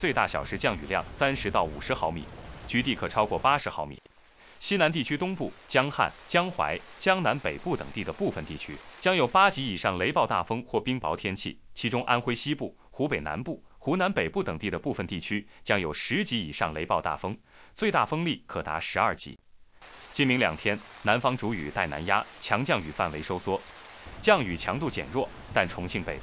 最大小时降雨量30到50毫米，局地可超过80毫米。西南地区东部、江汉、江淮、江南北部等地的部分地区将有8级以上雷暴大风或冰雹天气，其中安徽西部、湖北南部、湖南北部等地的部分地区将有10级以上雷暴大风，最大风力可达12级。今明2天，南方主雨带南压，强降雨范围收缩，降雨强度减弱，但重庆北